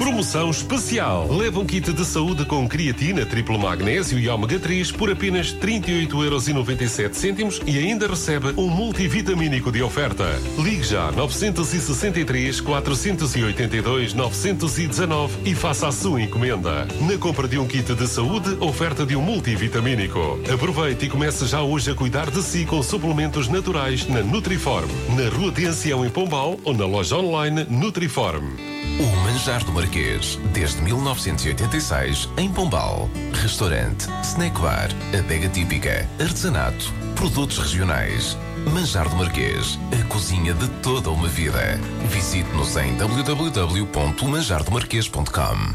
Promoção especial. Leva um kit de saúde com creatina, triplo magnésio e ômega 3 por apenas 38,97€ e ainda recebe um multivitamínico de oferta. Ligue já 963 482 919 e faça a sua encomenda. Na compra de um kit de saúde, oferta de um multivitamínico. Aproveite e comece já hoje a cuidar de si com suplementos naturais na Nutriform. Na Rua de Ancião em Pombal ou na loja online Nutriform. O Manjar do Marquês, desde 1986, em Pombal. Restaurante, snack bar, adega típica, artesanato, produtos regionais. Manjar do Marquês, a cozinha de toda uma vida. Visite-nos em www.manjardomarquês.com.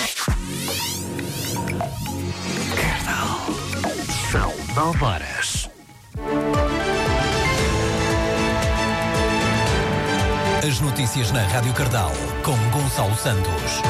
Cardal. São 9 horas. As notícias na Rádio Cardal, com Gonçalo Santos.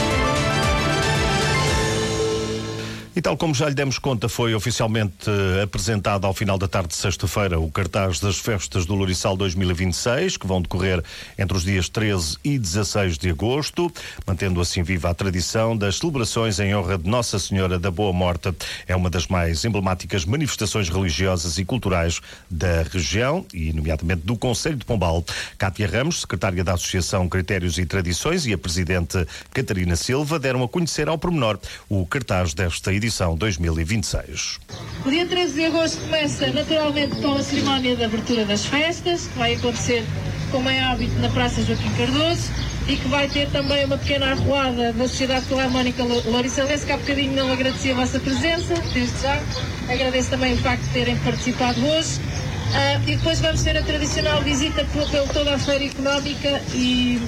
E tal como já lhe demos conta, foi oficialmente apresentado ao final da tarde de sexta-feira o cartaz das festas do Lourissal 2026, que vão decorrer entre os dias 13 e 16 de agosto, mantendo assim viva a tradição das celebrações em honra de Nossa Senhora da Boa Morte. É uma das mais emblemáticas manifestações religiosas e culturais da região e, nomeadamente, do Concelho de Pombal. Cátia Ramos, secretária da Associação Critérios e Tradições, e a presidente Catarina Silva deram a conhecer ao pormenor o cartaz desta edição 2026. O dia 13 de agosto começa naturalmente com a cerimónia de abertura das festas, que vai acontecer, como é hábito, na Praça Joaquim Cardoso, e que vai ter também uma pequena arruada da Sociedade Filarmónica Louriçalense, que há bocadinho não agradeci a vossa presença, desde já. Agradeço também o facto de terem participado hoje. E depois vamos ter a tradicional visita por toda a feira económica e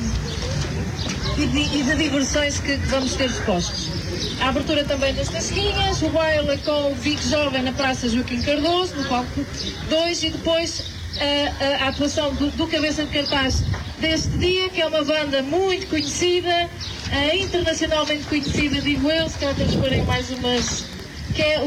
de diversões que vamos ter expostos. A abertura também das tasquinhas, o baile com o Vic Jovem na Praça Joaquim Cardoso, no palco 2, e depois a atuação do cabeça de cartaz deste dia, que é uma banda muito conhecida, internacionalmente conhecida, digo eu, se calhar temos por aí mais umas, que é